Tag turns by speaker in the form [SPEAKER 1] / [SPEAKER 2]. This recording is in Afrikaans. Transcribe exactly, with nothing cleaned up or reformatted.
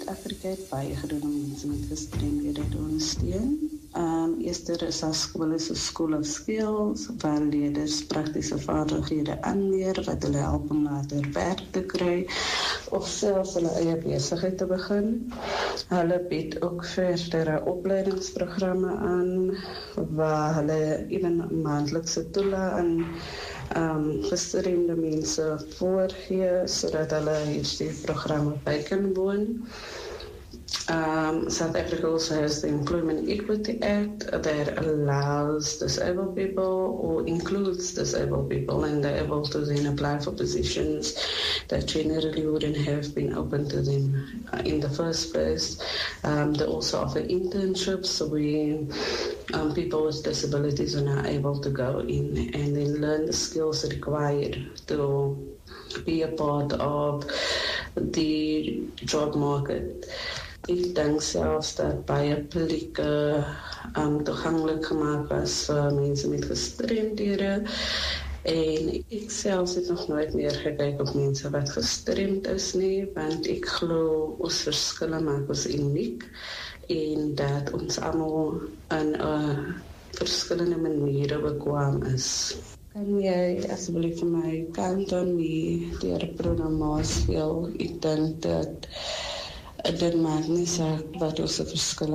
[SPEAKER 1] Suid-Afrika het baie gedoen om mense met gestremdhede te ondersteun. Um, eerste is daar skole so School of Skills, waar leerders praktiese vaardighede aanleer, wat hulle help om later werk te kry, of selfs hulle eie besigheid te begin. Hulle bied ook verdere opleidingsprogramme aan, waar hulle even maandelijkse toela aan um, gestremde mense voorgee, sodat hulle hierdie programme by kan woon. Um, South Africa also has the Employment Equity Act that allows disabled people or includes disabled people, and they're able to then apply for positions that generally wouldn't have been open to them in the first place. Um, they also offer internships where um, people with disabilities are now able to go in and then learn the skills required to be a part of the job market. Ek dink selfs dat baie plekke um, toeganklik gemaak was vir mense met gestremdhede, en ek selfs het nog nooit meer gekyk op mense wat gestremd is nie, want ek glo ons verskille maak ons uniek, en dat ons almal in uh, verskillende maniere bekwam is. Kan jy asseblief vir my Count on Me deur Bruno Mars speel? Ek dink dat dit maak nie saak wat ons verskille